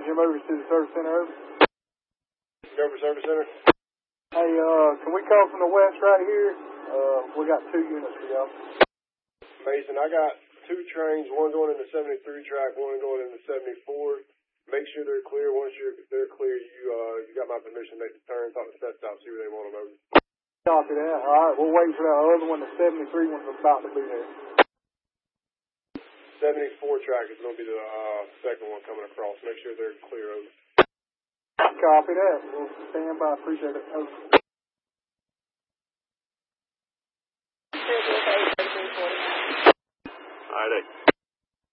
Jim Over to the service center. Over. Over service center. Hey, can we call from the west right here? We got 2 units for y'all. Mason, I got 2 trains, one going in the 73 track, one going in the 74. Make sure they're clear. Once they're clear, you got my permission to make the turn, talk to set stop, see where they want them over. Copy that. All right, we'll wait for that other one. The 73 one's about to be there. 74 track is going to be the second one coming across. Make sure they're clear over. Copy that. We'll stand by. Appreciate it. Over.